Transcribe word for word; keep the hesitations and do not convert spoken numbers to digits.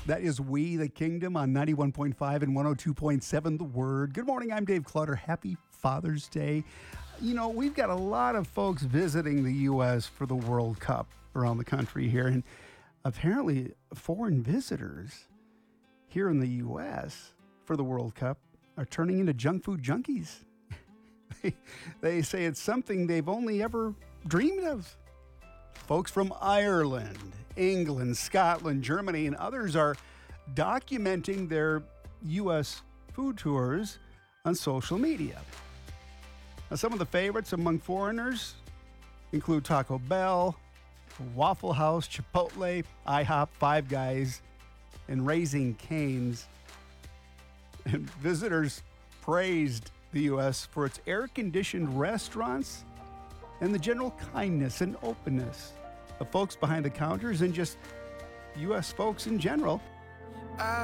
That is We the Kingdom on ninety-one point five and one oh two point seven The Word. Good morning, I'm Dave Clutter. Happy Father's Day. You know, we've got a lot of folks visiting the U S for the World Cup around the country here, and apparently foreign visitors here in the U S for the World Cup are turning into junk food junkies. they, they say it's something they've only ever dreamed of. Folks from Ireland, England, Scotland, Germany, and others are documenting their U S food tours on social media. Now, some of the favorites among foreigners include Taco Bell, Waffle House, Chipotle, IHOP, Five Guys, and Raising Cane's. And visitors praised the U S for its air-conditioned restaurants and the general kindness and openness of folks behind the counters and just U S folks in general.